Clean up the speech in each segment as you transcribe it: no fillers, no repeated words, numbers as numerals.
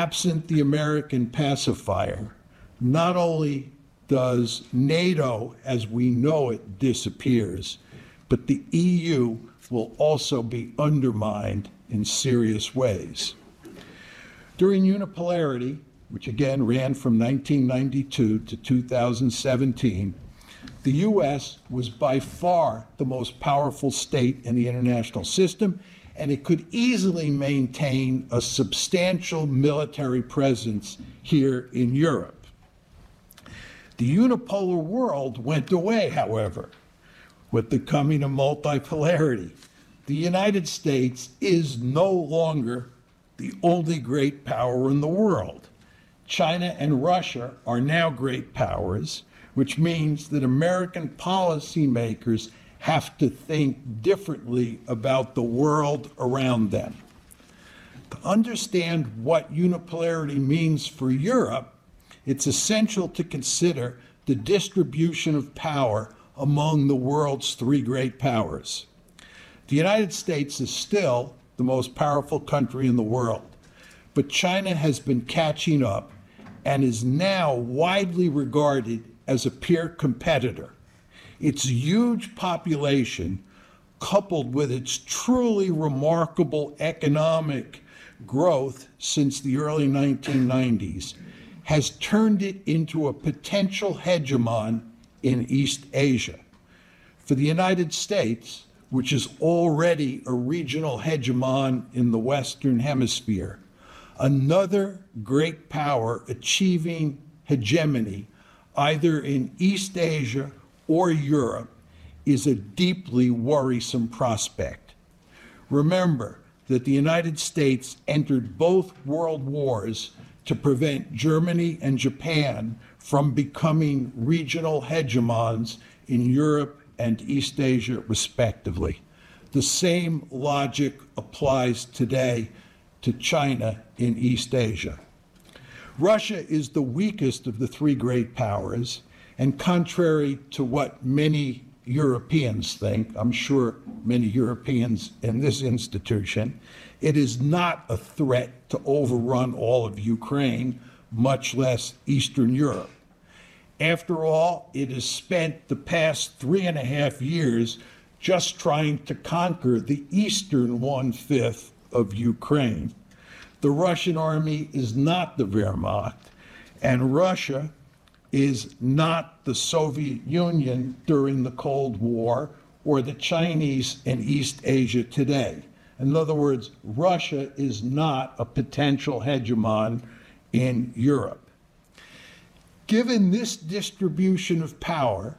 Absent the American pacifier, not only does NATO as we know it disappears, but the EU will also be undermined in serious ways. During unipolarity, which again ran from 1992 to 2017, the U.S. was by far the most powerful state in the international system, and it could easily maintain a substantial military presence here in Europe. The unipolar world went away, however, with the coming of multipolarity. The United States is no longer the only great power in the world. China and Russia are now great powers, which means that American policymakers have to think differently about the world around them. To understand what unipolarity means for Europe, it's essential to consider the distribution of power among the world's three great powers. The United States is still the most powerful country in the world, but China has been catching up and is now widely regarded as a peer competitor. Its huge population, coupled with its truly remarkable economic growth since the early 1990s, has turned it into a potential hegemon in East Asia. For the United States, which is already a regional hegemon in the Western Hemisphere, another great power achieving hegemony either in East Asia or Europe is a deeply worrisome prospect. Remember that the United States entered both world wars to prevent Germany and Japan from becoming regional hegemons in Europe and East Asia, respectively. The same logic applies today to China in East Asia. Russia is the weakest of the three great powers, and contrary to what many Europeans think, I'm sure many Europeans in this institution, it is not a threat to overrun all of Ukraine, much less Eastern Europe. After all, it has spent the past 3.5 years just trying to conquer the eastern 1/5 of Ukraine. The Russian army is not the Wehrmacht, and Russia is not the Soviet Union during the Cold War or the Chinese in East Asia today. In other words, Russia is not a potential hegemon in Europe. Given this distribution of power,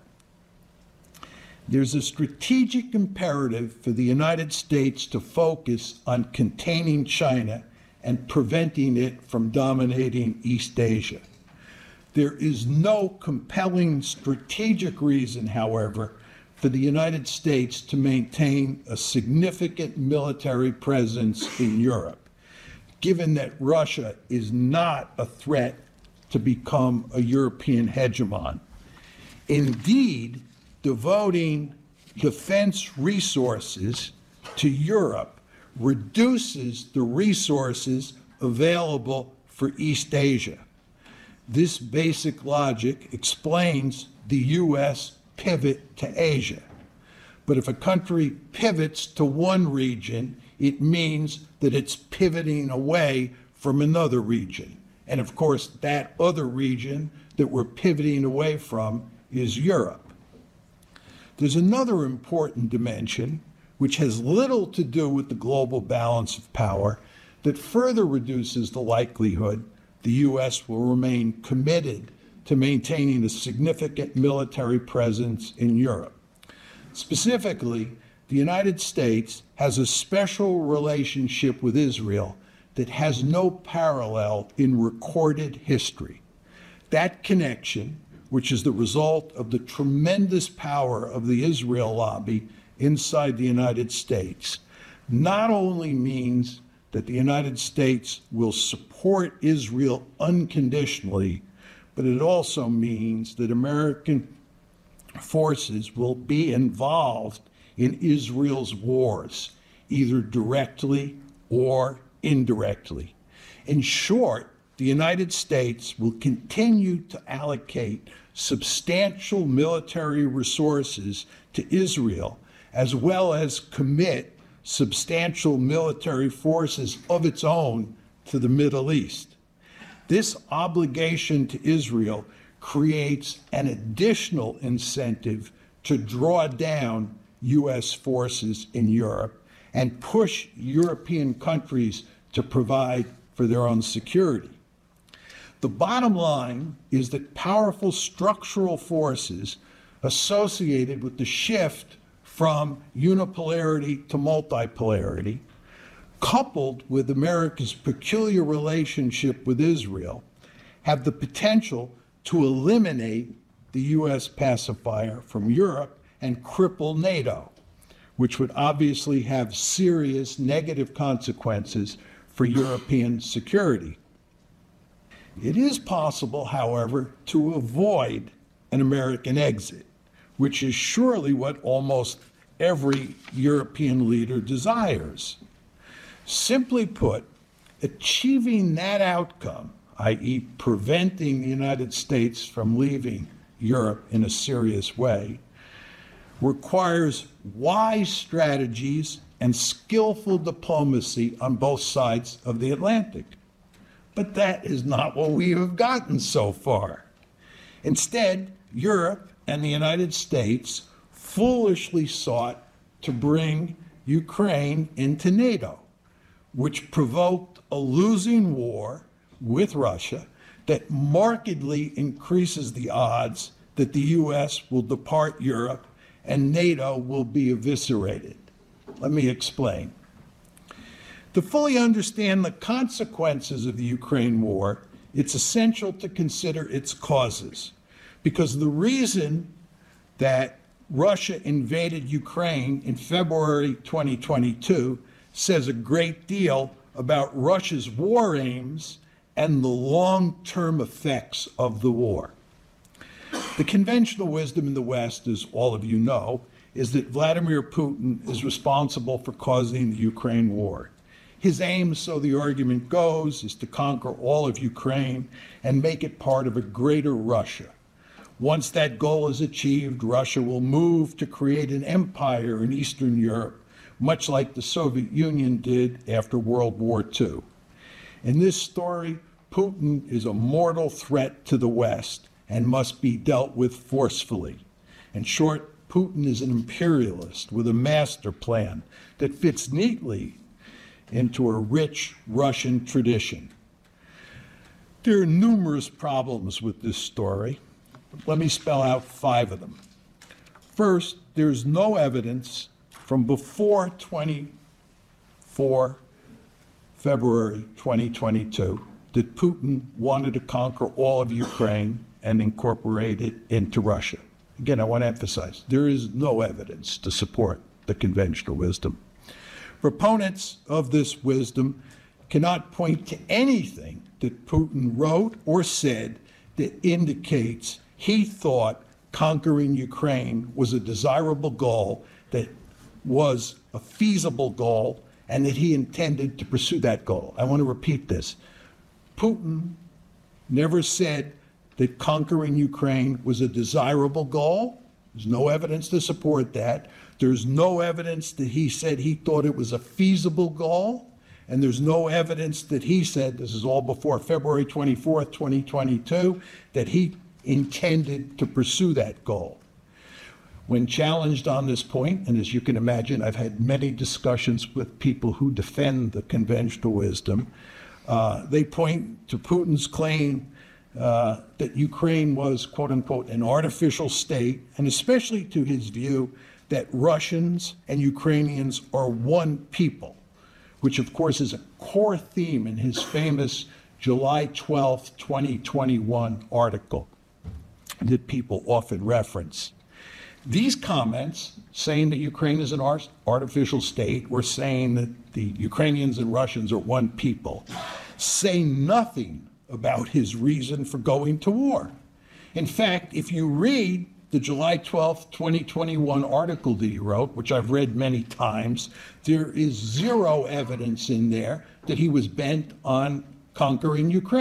there's a strategic imperative for the United States to focus on containing China and preventing it from dominating East Asia. There is no compelling strategic reason, however, for the United States to maintain a significant military presence in Europe, given that Russia is not a threat to become a European hegemon. Indeed, devoting defense resources to Europe reduces the resources available for East Asia. This basic logic explains the U.S. pivot to Asia. But if a country pivots to one region, it means that it's pivoting away from another region. And of course, that other region that we're pivoting away from is Europe. There's another important dimension, which has little to do with the global balance of power, that further reduces the likelihood the U.S. will remain committed to maintaining a significant military presence in Europe. Specifically, the United States has a special relationship with Israel that has no parallel in recorded history. That connection, which is the result of the tremendous power of the Israel lobby inside the United States, not only means that the United States will support Israel unconditionally, but it also means that American forces will be involved in Israel's wars, either directly or indirectly. In short, the United States will continue to allocate substantial military resources to Israel, as well as commit substantial military forces of its own to the Middle East. This obligation to Israel creates an additional incentive to draw down U.S. forces in Europe and push European countries to provide for their own security. The bottom line is that powerful structural forces associated with the shift from unipolarity to multipolarity, coupled with America's peculiar relationship with Israel, have the potential to eliminate the U.S. pacifier from Europe and cripple NATO, which would obviously have serious negative consequences for European security. It is possible, however, to avoid an American exit, which is surely what almost every European leader desires. Simply put, achieving that outcome, i.e., preventing the United States from leaving Europe in a serious way, requires wise strategies and skillful diplomacy on both sides of the Atlantic. But that is not what we have gotten so far. Instead, Europe and the United States foolishly sought to bring Ukraine into NATO, which provoked a losing war with Russia that markedly increases the odds that the U.S. will depart Europe and NATO will be eviscerated. Let me explain. To fully understand the consequences of the Ukraine war, it's essential to consider its causes, because the reason that Russia invaded Ukraine in February 2022 says a great deal about Russia's war aims and the long-term effects of the war. The conventional wisdom in the West, as all of you know, is that Vladimir Putin is responsible for causing the Ukraine war. His aim, so the argument goes, is to conquer all of Ukraine and make it part of a greater Russia. Once that goal is achieved, Russia will move to create an empire in Eastern Europe, much like the Soviet Union did after World War II. In this story, Putin is a mortal threat to the West and must be dealt with forcefully. In short, Putin is an imperialist with a master plan that fits neatly into a rich Russian tradition. There are numerous problems with this story. Let me spell out 5 of them. First, there's no evidence from before 24 February 2022 that Putin wanted to conquer all of Ukraine and incorporate it into Russia. Again, I want to emphasize, there is no evidence to support the conventional wisdom. Proponents of this wisdom cannot point to anything that Putin wrote or said that indicates he thought conquering Ukraine was a desirable goal, that was a feasible goal, and that he intended to pursue that goal. I want to repeat this. Putin never said that conquering Ukraine was a desirable goal. There's no evidence to support that. There's no evidence that he said he thought it was a feasible goal. And there's no evidence that he said, this is all before February 24th, 2022, that he intended to pursue that goal. When challenged on this point, and as you can imagine, I've had many discussions with people who defend the conventional wisdom, they point to Putin's claim that Ukraine was, quote unquote, an artificial state, and especially to his view that Russians and Ukrainians are one people, which of course is a core theme in his famous July 12, 2021 article that people often reference. These comments, saying that Ukraine is an artificial state, or saying that the Ukrainians and Russians are one people, say nothing about his reason for going to war. In fact, if you read the July 12, 2021 article that he wrote, which I've read many times, there is zero evidence in there that he was bent on conquering Ukraine.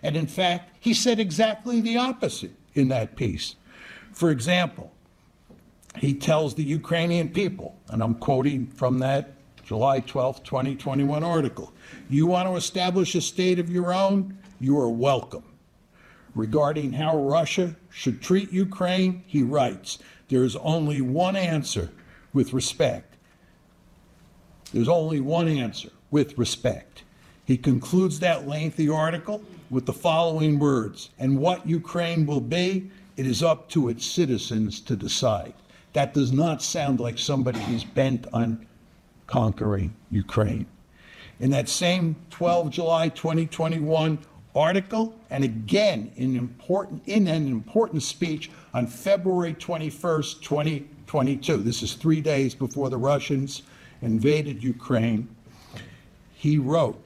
And in fact, he said exactly the opposite in that piece. For example, he tells the Ukrainian people, and I'm quoting from that July 12, 2021 article, "You want to establish a state of your own? You are welcome." Regarding how Russia should treat Ukraine, he writes, "There is only one answer with respect. There's only one answer with respect." He concludes that lengthy article with the following words, "And what Ukraine will be, it is up to its citizens to decide." That does not sound like somebody who's bent on conquering Ukraine. In that same 12 July 2021 article, and again in an important speech on February 21st, 2022, this is 3 days before the Russians invaded Ukraine, he wrote,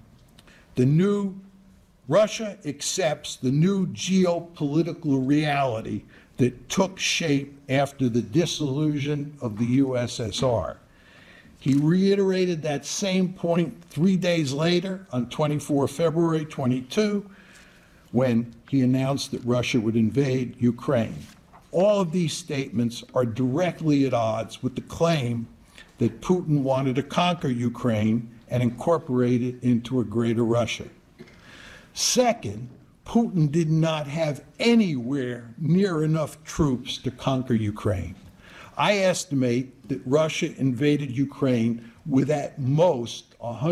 Russia accepts the new geopolitical reality that took shape after the dissolution of the USSR. He reiterated that same point 3 days later on 24 February 22, when he announced that Russia would invade Ukraine. All of these statements are directly at odds with the claim that Putin wanted to conquer Ukraine and incorporate it into a greater Russia. Second, Putin did not have anywhere near enough troops to conquer Ukraine. I estimate that Russia invaded Ukraine with at most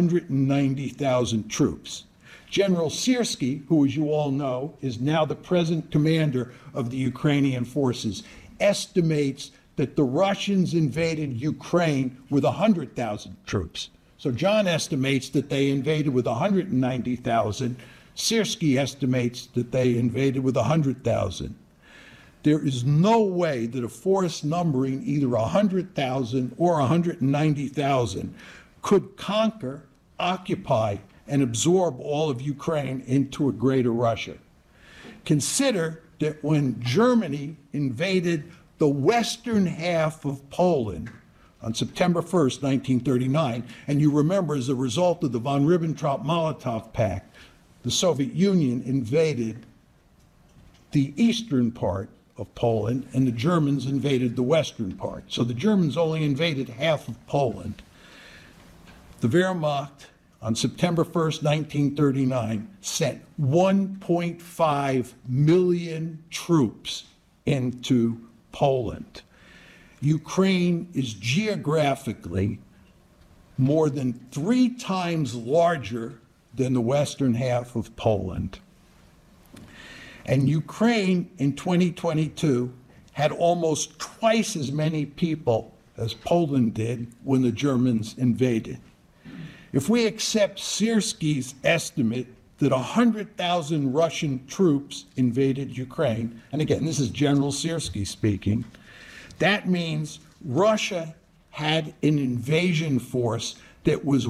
190,000 troops. General Syrskyi, who, as you all know, is now the present commander of the Ukrainian forces, estimates that the Russians invaded Ukraine with 100,000 troops. So John estimates that they invaded with 190,000. Syrskyi estimates that they invaded with 100,000. There is no way that a force numbering either 100,000 or 190,000 could conquer, occupy, and absorb all of Ukraine into a greater Russia. Consider that when Germany invaded the western half of Poland on September 1st, 1939, and you remember as a result of the von Ribbentrop-Molotov Pact, the Soviet Union invaded the eastern part of Poland, and the Germans invaded the western part. So the Germans only invaded half of Poland. The Wehrmacht, on September 1st, 1939, sent 1.5 million troops into Poland. Ukraine is geographically more than 3 times larger than the western half of Poland. And Ukraine in 2022 had almost twice as many people as Poland did when the Germans invaded. If we accept Syrskyi's estimate that 100,000 Russian troops invaded Ukraine, and again, this is General Syrskyi speaking, that means Russia had an invasion force that was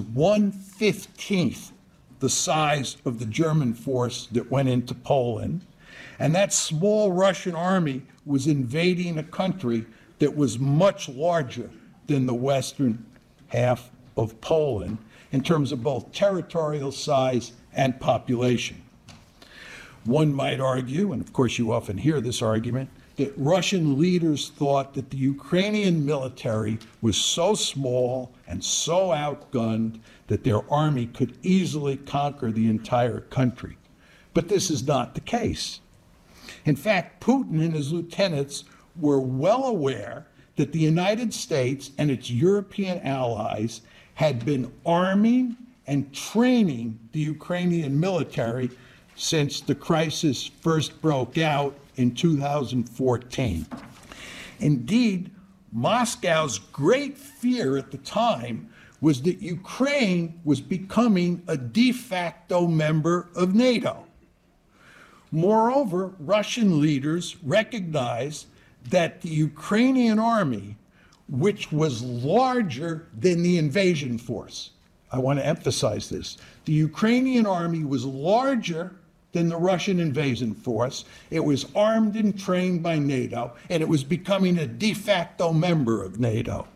1/15 the size of the German force that went into Poland. And that small Russian army was invading a country that was much larger than the western half of Poland in terms of both territorial size and population. One might argue, and of course you often hear this argument, that Russian leaders thought that the Ukrainian military was so small and so outgunned that their army could easily conquer the entire country. But this is not the case. In fact, Putin and his lieutenants were well aware that the United States and its European allies had been arming and training the Ukrainian military since the crisis first broke out in 2014. Indeed, Moscow's great fear at the time was that Ukraine was becoming a de facto member of NATO. Moreover, Russian leaders recognized that the Ukrainian army, which was larger than the invasion force, I want to emphasize this, the Ukrainian army was larger than the Russian invasion force. It was armed and trained by NATO, and it was becoming a de facto member of NATO.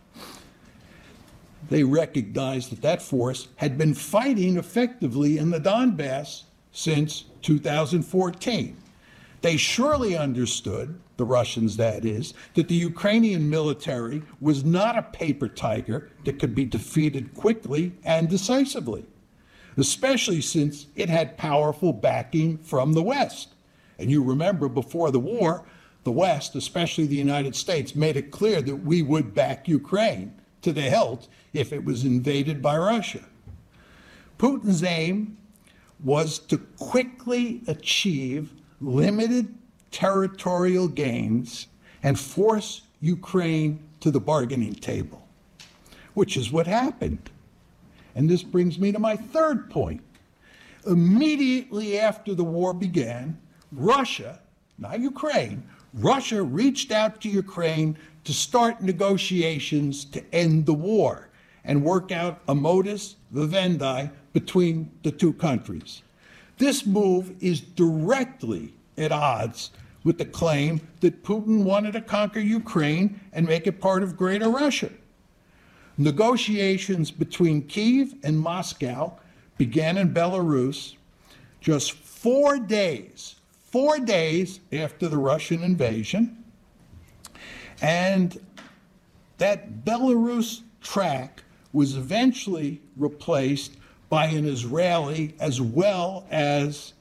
They recognized that that force had been fighting effectively in the Donbass since 2014. They surely understood, the Russians that is, that the Ukrainian military was not a paper tiger that could be defeated quickly and decisively, especially since it had powerful backing from the West. And you remember before the war, the West, especially the United States, made it clear that we would back Ukraine to the hilt if it was invaded by Russia. Putin's aim was to quickly achieve limited territorial gains and force Ukraine to the bargaining table, which is what happened. And this brings me to my third point. Immediately after the war began, Russia, not Ukraine, Russia reached out to Ukraine to start negotiations to end the war and work out a modus vivendi between the two countries. This move is directly at odds with the claim that Putin wanted to conquer Ukraine and make it part of Greater Russia. Negotiations between Kyiv and Moscow began in Belarus just 4 days after the Russian invasion, and that Belarus track was eventually replaced by an Israeli as well as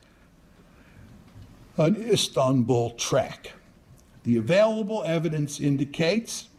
an Istanbul track. The available evidence indicates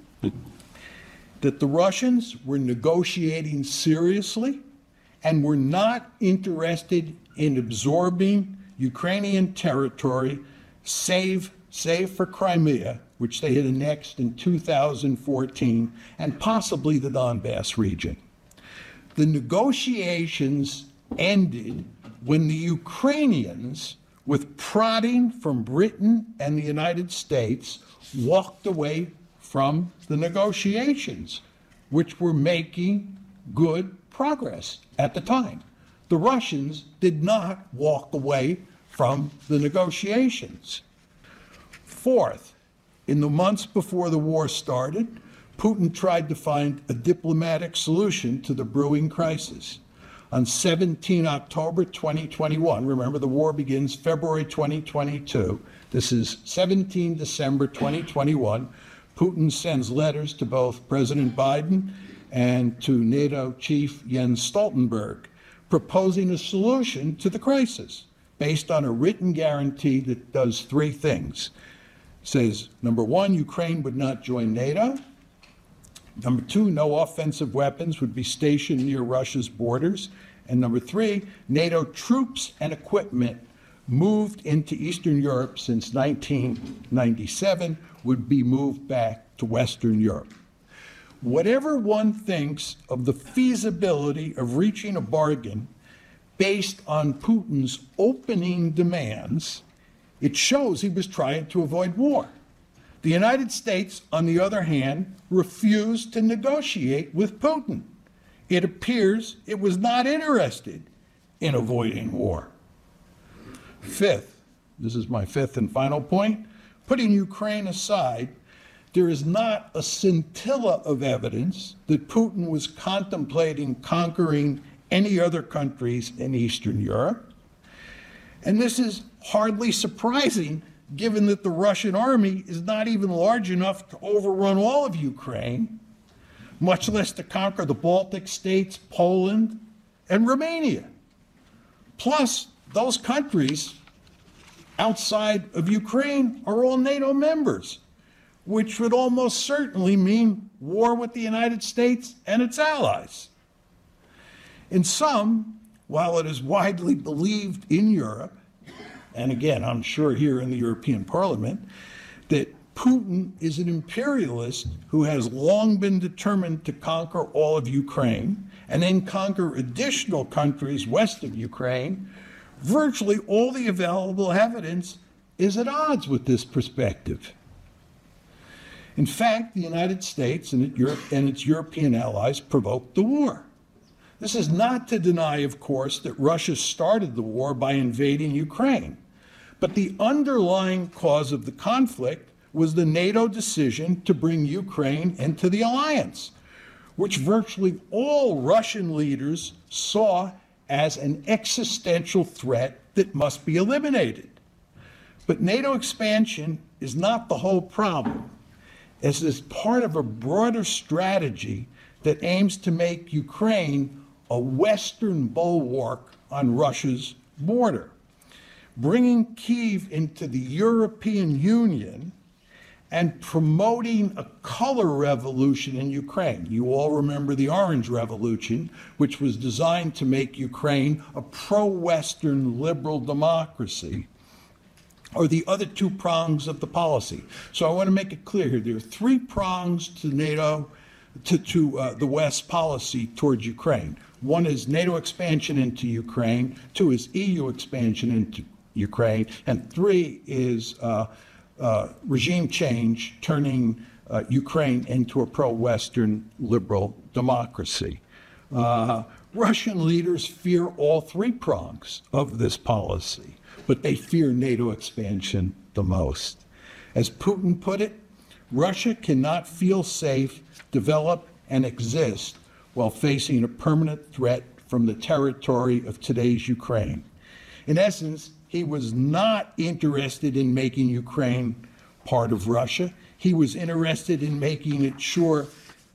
that the Russians were negotiating seriously and were not interested in absorbing Ukrainian territory, save for Crimea, which they had annexed in 2014, and possibly the Donbass region. The negotiations ended when the Ukrainians, with prodding from Britain and the United States, walked away from the negotiations, which were making good progress at the time. The Russians did not walk away from the negotiations. Fourth, in the months before the war started, Putin tried to find a diplomatic solution to the brewing crisis. On 17 October 2021, remember the war begins February 2022, this is 17 December 2021, Putin sends letters to both President Biden and to NATO chief Jens Stoltenberg, proposing a solution to the crisis based on a written guarantee that does three things. It says, number one, Ukraine would not join NATO. Number two, no offensive weapons would be stationed near Russia's borders. And number three, NATO troops and equipment moved into Eastern Europe since 1997 would be moved back to Western Europe. Whatever one thinks of the feasibility of reaching a bargain based on Putin's opening demands, it shows he was trying to avoid war. The United States, on the other hand, refused to negotiate with Putin. It appears it was not interested in avoiding war. Fifth, this is my fifth and final point, putting Ukraine aside, there is not a scintilla of evidence that Putin was contemplating conquering any other countries in Eastern Europe. And this is hardly surprising, given that the Russian army is not even large enough to overrun all of Ukraine, much less to conquer the Baltic states, Poland, and Romania. Plus, those countries outside of Ukraine are all NATO members, which would almost certainly mean war with the United States and its allies. In sum, while it is widely believed in Europe, and again, I'm sure here in the European Parliament, that Putin is an imperialist who has long been determined to conquer all of Ukraine and then conquer additional countries west of Ukraine, virtually all the available evidence is at odds with this perspective. In fact, the United States and its European allies provoked the war. This is not to deny, of course, that Russia started the war by invading Ukraine. But the underlying cause of the conflict was the NATO decision to bring Ukraine into the alliance, which virtually all Russian leaders saw as an existential threat that must be eliminated. But NATO expansion is not the whole problem, as it is part of a broader strategy that aims to make Ukraine a Western bulwark on Russia's border. Bringing Kyiv into the European Union and promoting a color revolution in Ukraine. You all remember the Orange Revolution, which was designed to make Ukraine a pro-Western liberal democracy, are the other two prongs of the policy. So I want to make it clear here. There are three prongs to NATO, to the West policy towards Ukraine. One is NATO expansion into Ukraine, two is EU expansion into Ukraine, and three is regime change, turning Ukraine into a pro-Western liberal democracy. Russian leaders fear all three prongs of this policy, but they fear NATO expansion the most. As Putin put it, Russia cannot feel safe, develop, and exist while facing a permanent threat from the territory of today's Ukraine. In essence, he was not interested in making Ukraine part of Russia. He was interested in making it sure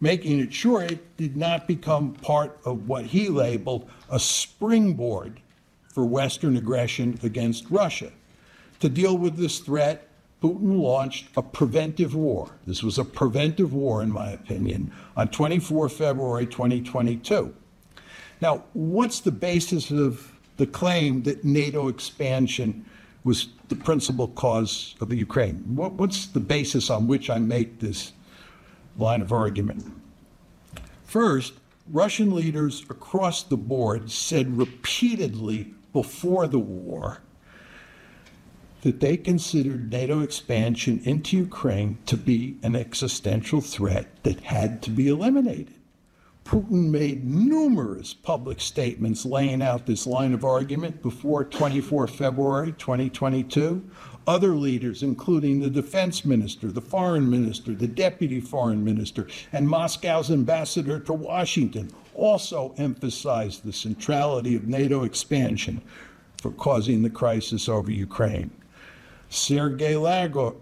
it did not become part of what he labeled a springboard for Western aggression against Russia. To deal with this threat, Putin launched a preventive war. This was a preventive war, in my opinion, on 24 February 2022. Now, what's the basis of the claim that NATO expansion was the principal cause of the Ukraine? What's the basis on which I make this line of argument? First, Russian leaders across the board said repeatedly before the war that they considered NATO expansion into Ukraine to be an existential threat that had to be eliminated. Putin made numerous public statements laying out this line of argument before 24 February 2022. Other leaders, including the defense minister, the foreign minister, the deputy foreign minister, and Moscow's ambassador to Washington, also emphasized the centrality of NATO expansion for causing the crisis over Ukraine. Sergei Lavrov,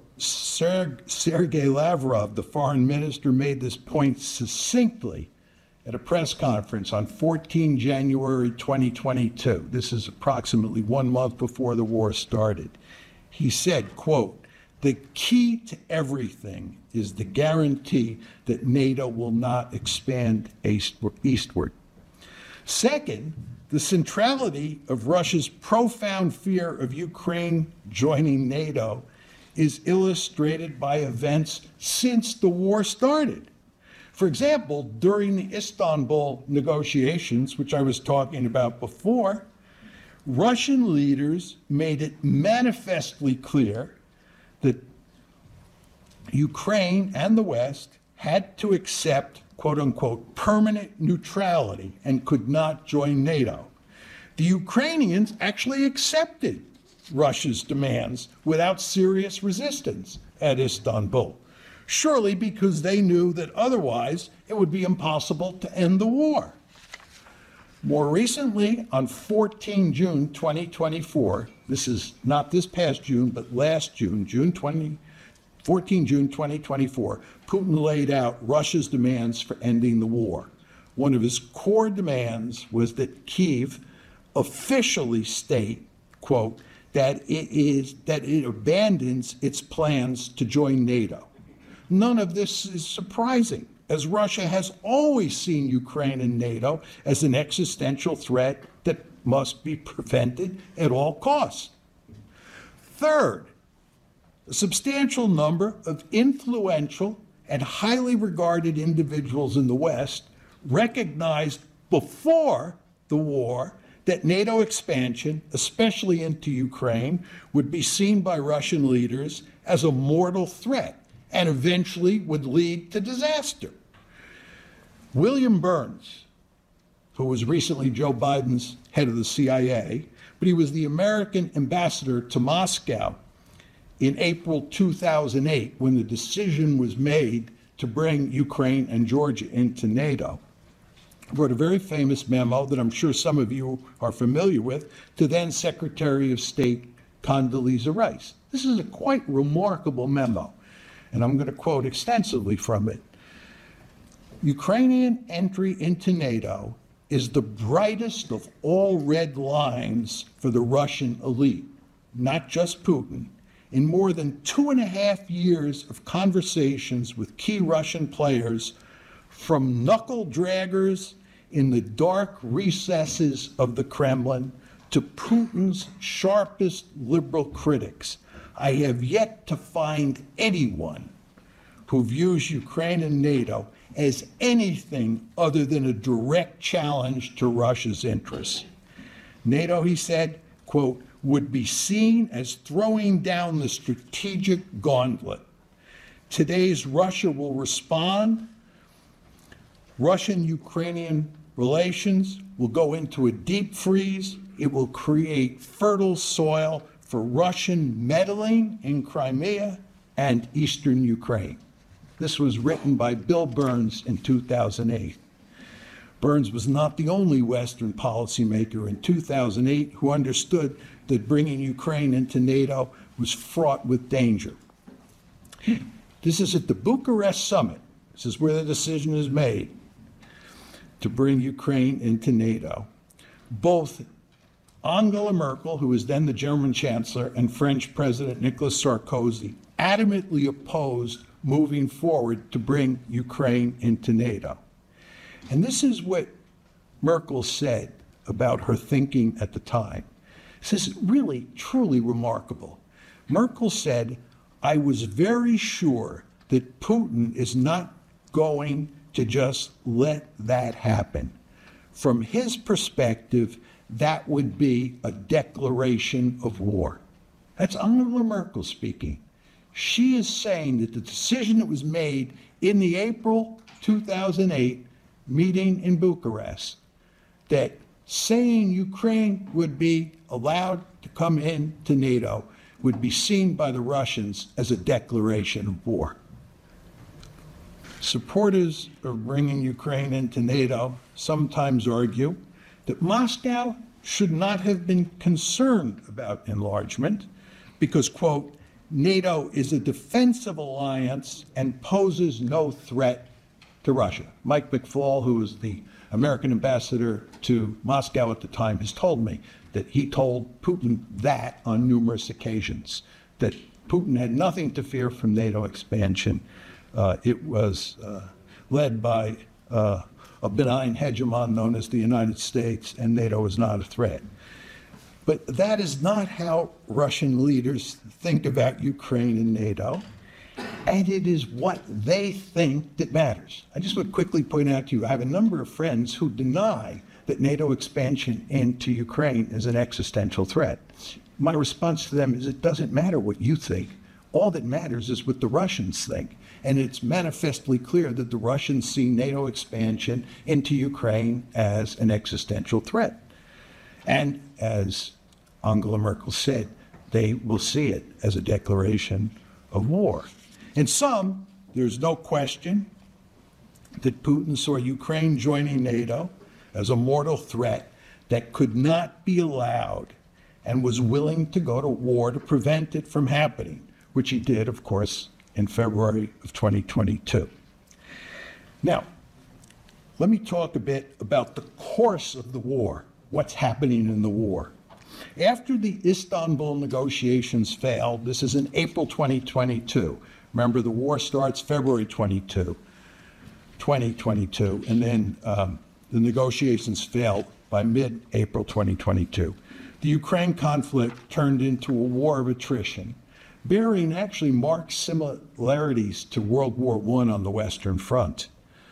the foreign minister, made this point succinctly at a press conference on 14 January 2022. This is approximately 1 month before the war started. He said, quote, "The key to everything is the guarantee that NATO will not expand eastward." Second, the centrality of Russia's profound fear of Ukraine joining NATO is illustrated by events since the war started. For example, during the Istanbul negotiations, which I was talking about before, Russian leaders made it manifestly clear that Ukraine and the West had to accept, quote unquote, permanent neutrality and could not join NATO. The Ukrainians actually accepted Russia's demands without serious resistance at Istanbul, surely because they knew that otherwise it would be impossible to end the war. More recently, on 14 June 2024, this is not this past June, but last June, 14 June 2024, Putin laid out Russia's demands for ending the war. One of his core demands was that Kyiv officially state, quote, that it abandons its plans to join NATO. None of this is surprising, as Russia has always seen Ukraine and NATO as an existential threat that must be prevented at all costs. Third, a substantial number of influential and highly regarded individuals in the West recognized before the war that NATO expansion, especially into Ukraine, would be seen by Russian leaders as a mortal threat and eventually would lead to disaster. William Burns, who was recently Joe Biden's head of the CIA, but he was the American ambassador to Moscow in April 2008 when the decision was made to bring Ukraine and Georgia into NATO. wrote a very famous memo that I'm sure some of you are familiar with to then Secretary of State Condoleezza Rice. This is a quite remarkable memo, and I'm going to quote extensively from it. Ukrainian entry into NATO is the brightest of all red lines for the Russian elite, not just Putin. In more than 2.5 years of conversations with key Russian players, from knuckle draggers in the dark recesses of the Kremlin to Putin's sharpest liberal critics, I have yet to find anyone who views Ukraine and NATO as anything other than a direct challenge to Russia's interests. NATO, he said, quote, would be seen as throwing down the strategic gauntlet. Today's Russia will respond. Russian-Ukrainian relations will go into a deep freeze. It will create fertile soil for Russian meddling in Crimea and eastern Ukraine. This was written by Bill Burns in 2008. Burns was not the only Western policymaker in 2008 who understood that bringing Ukraine into NATO was fraught with danger. This is at the Bucharest summit. This is where the decision is made to bring Ukraine into NATO. Both Angela Merkel, who was then the German Chancellor, and French President Nicolas Sarkozy adamantly opposed moving forward to bring Ukraine into NATO. And this is what Merkel said about her thinking at the time. This is really, truly remarkable. Merkel said, I was very sure that Putin is not going to just let that happen. From his perspective, that would be a declaration of war. That's Angela Merkel speaking. She is saying that the decision that was made in the April 2008 meeting in Bucharest, that saying Ukraine would be allowed to come into NATO would be seen by the Russians as a declaration of war. Supporters of bringing Ukraine into NATO sometimes argue that Moscow should not have been concerned about enlargement because, quote, NATO is a defensive alliance and poses no threat to Russia. Mike McFaul, who was the American ambassador to Moscow at the time, has told me that he told Putin that on numerous occasions, that Putin had nothing to fear from NATO expansion. It was led by a benign hegemon known as the United States, and NATO is not a threat. But that is not how Russian leaders think about Ukraine and NATO, and it is what they think that matters. I just would quickly point out to you, I have a number of friends who deny that NATO expansion into Ukraine is an existential threat. My response to them is it doesn't matter what you think. All that matters is what the Russians think. And it's manifestly clear that the Russians see NATO expansion into Ukraine as an existential threat. And as Angela Merkel said, they will see it as a declaration of war. In some, there's no question that Putin saw Ukraine joining NATO as a mortal threat that could not be allowed and was willing to go to war to prevent it from happening, which he did, of course, in February of 2022. Now, let me talk a bit about the course of the war, what's happening in the war. After the Istanbul negotiations failed, this is in April 2022. Remember, the war starts February 2022, and then the negotiations failed by mid-April 2022. The Ukraine conflict turned into a war of attrition, bearing actually marked similarities to World War I on the Western Front.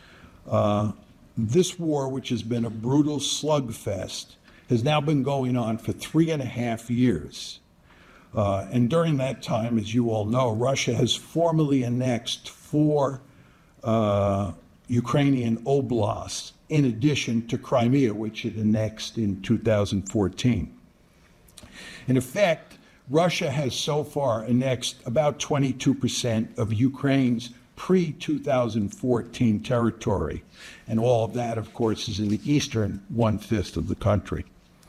This war, which has been a brutal slugfest, has now been going on for 3.5 years. And during that time, as you all know, Russia has formally annexed 4 Ukrainian oblasts, in addition to Crimea, which it annexed in 2014. In effect, Russia has so far annexed about 22% of Ukraine's pre-2014 territory. And all of that, of course, is in the eastern one-fifth of the country.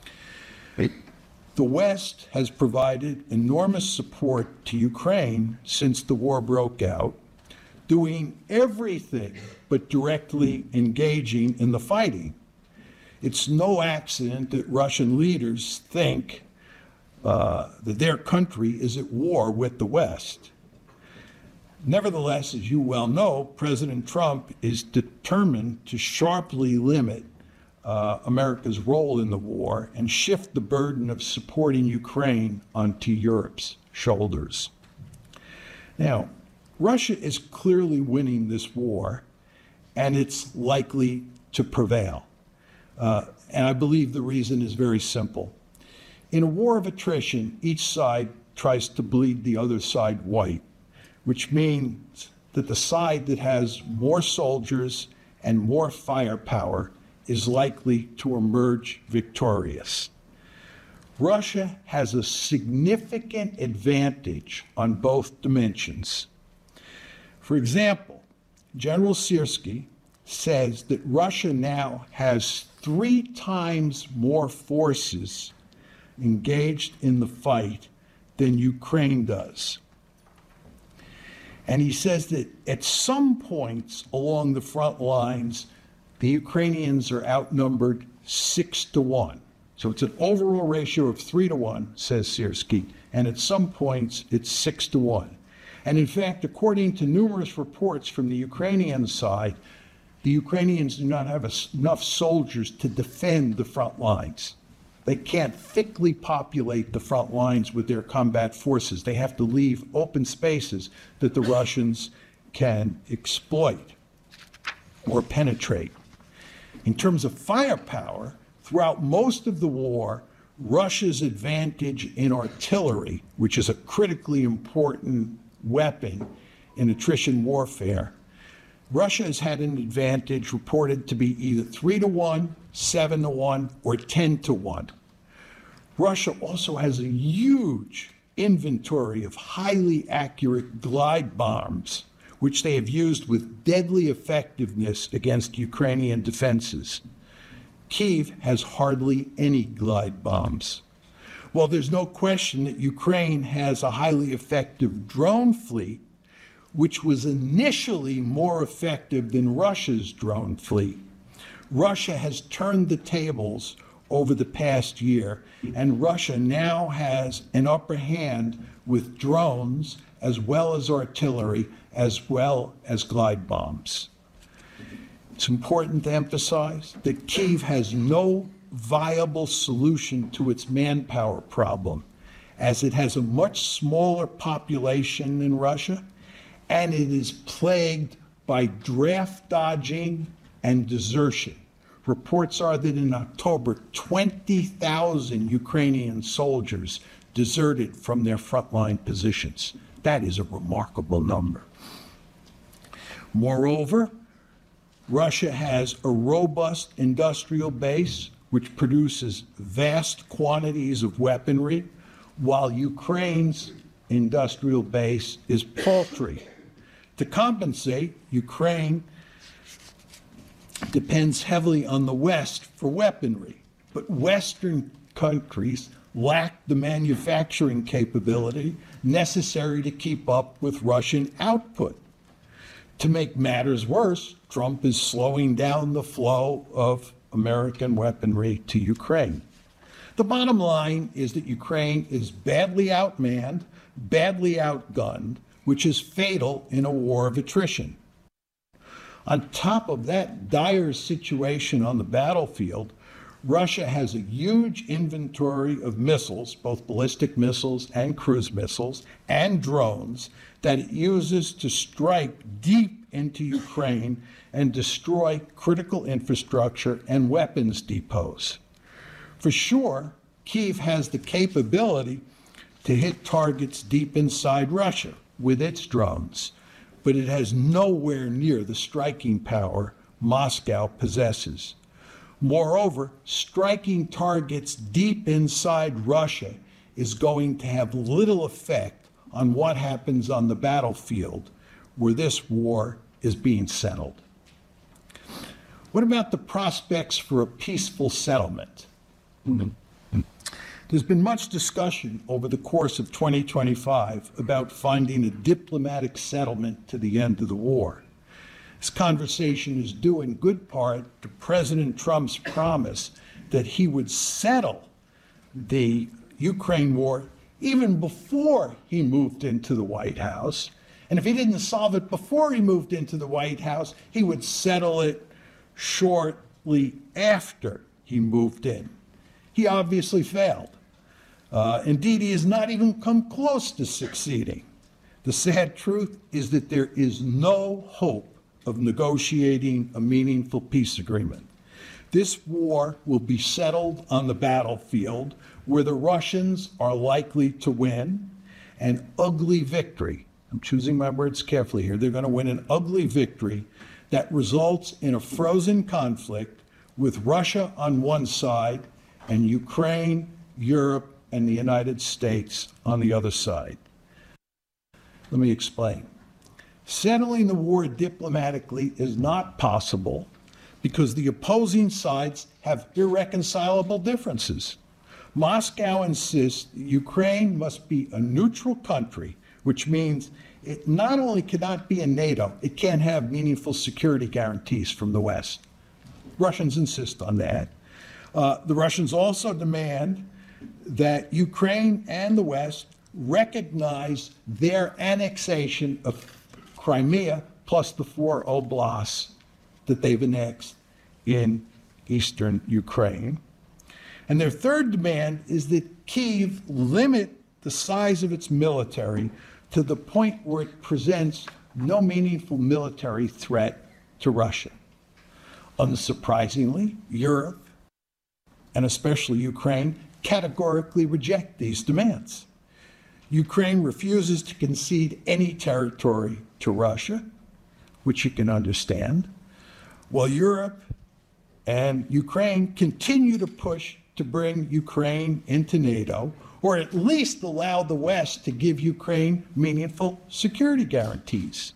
The West has provided enormous support to Ukraine since the war broke out, doing everything but directly engaging in the fighting. It's no accident that Russian leaders think that their country is at war with the West. Nevertheless, as you well know, President Trump is determined to sharply limit America's role in the war and shift the burden of supporting Ukraine onto Europe's shoulders. Now, Russia is clearly winning this war, and it's likely to prevail. And I believe the reason is very simple. In a war of attrition, each side tries to bleed the other side white, which means that the side that has more soldiers and more firepower is likely to emerge victorious. Russia has a significant advantage on both dimensions. For example, General Syrskyi says that Russia now has 3 times more forces engaged in the fight than Ukraine does. And he says that at some points along the front lines, the Ukrainians are outnumbered 6-1. So it's an overall ratio of 3-1, says Syrskyi, and at some points it's 6-1. And in fact, according to numerous reports from the Ukrainian side, the Ukrainians do not have enough soldiers to defend the front lines. They can't thickly populate the front lines with their combat forces. They have to leave open spaces that the Russians can exploit or penetrate. In terms of firepower, throughout most of the war, Russia's advantage in artillery, which is a critically important weapon in attrition warfare, Russia has had an advantage reported to be either 3-1, 7-1, or 10-1. Russia also has a huge inventory of highly accurate glide bombs, which they have used with deadly effectiveness against Ukrainian defenses. Kyiv has hardly any glide bombs. Well, there's no question that Ukraine has a highly effective drone fleet, which was initially more effective than Russia's drone fleet. Russia has turned the tables over the past year, and Russia now has an upper hand with drones as well as artillery, as well as glide bombs. It's important to emphasize that Kyiv has no viable solution to its manpower problem, as it has a much smaller population than Russia, and it is plagued by draft dodging and desertion. Reports are that in October, 20,000 Ukrainian soldiers deserted from their frontline positions. That is a remarkable number. Moreover, Russia has a robust industrial base which produces vast quantities of weaponry, while Ukraine's industrial base is paltry. To compensate, Ukraine depends heavily on the West for weaponry, but Western countries lack the manufacturing capability necessary to keep up with Russian output. To make matters worse, Trump is slowing down the flow of American weaponry to Ukraine. The bottom line is that Ukraine is badly outmanned, badly outgunned, which is fatal in a war of attrition. On top of that dire situation on the battlefield, Russia has a huge inventory of missiles, both ballistic missiles and cruise missiles, and drones that it uses to strike deep into Ukraine and destroy critical infrastructure and weapons depots. For sure, Kyiv has the capability to hit targets deep inside Russia with its drones, but it has nowhere near the striking power Moscow possesses. Moreover, striking targets deep inside Russia is going to have little effect on what happens on the battlefield. where this war is being settled. What about the prospects for a peaceful settlement? There's been much discussion over the course of 2025 about finding a diplomatic settlement to the end of the war. This conversation is due in good part to President Trump's promise that he would settle the Ukraine war even before he moved into the White House. And if he didn't solve it before he moved into the White House, he would settle it shortly after he moved in. He obviously failed. Indeed, he has not even come close to succeeding. The sad truth is that there is no hope of negotiating a meaningful peace agreement. This war will be settled on the battlefield, where the Russians are likely to win an ugly victory. I'm choosing my words carefully here. They're going to win an ugly victory that results in a frozen conflict with Russia on one side and Ukraine, Europe, and the United States on the other side. Let me explain. Settling the war diplomatically is not possible because the opposing sides have irreconcilable differences. Moscow insists that Ukraine must be a neutral country, which means it not only cannot be in NATO, it can't have meaningful security guarantees from the West. Russians insist on that. The Russians also demand that Ukraine and the West recognize their annexation of Crimea plus the 4 oblasts that they've annexed in eastern Ukraine. And their third demand is that Kyiv limit the size of its military to the point where it presents no meaningful military threat to Russia. Unsurprisingly, Europe, and especially Ukraine, categorically reject these demands. Ukraine refuses to concede any territory to Russia, which you can understand, while Europe and Ukraine continue to push to bring Ukraine into NATO, or at least allow the West to give Ukraine meaningful security guarantees.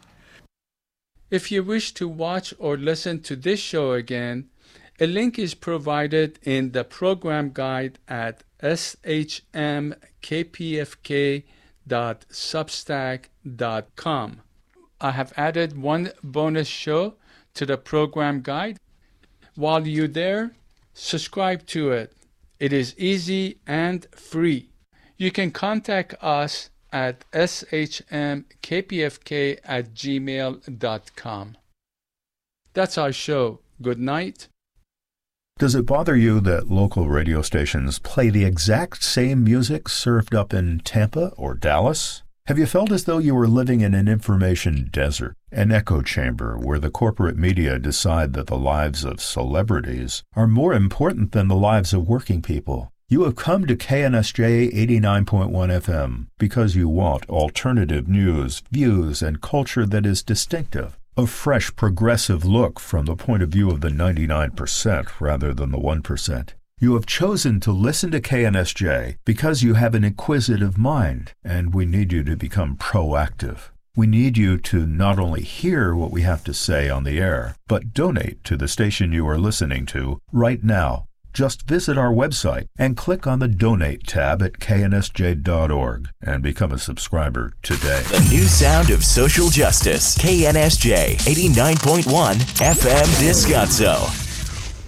If you wish to watch or listen to this show again, a link is provided in the program guide at shmkpfk.substack.com. I have added one bonus show to the program guide. While you're there, subscribe to it. It is easy and free. You can contact us at shmkpfk@gmail.com. That's our show. Good night. Does it bother you that local radio stations play the exact same music served up in Tampa or Dallas? Have you felt as though you were living in an information desert, an echo chamber where the corporate media decide that the lives of celebrities are more important than the lives of working people? You have come to KNSJ 89.1 FM because you want alternative news, views, and culture that is distinctive. A fresh, progressive look from the point of view of the 99% rather than the 1%. You have chosen to listen to KNSJ because you have an inquisitive mind, and we need you to become proactive. We need you to not only hear what we have to say on the air, but donate to the station you are listening to right now. Just visit our website and click on the Donate tab at knsj.org and become a subscriber today. The new sound of social justice. KNSJ 89.1 FM Discazzo.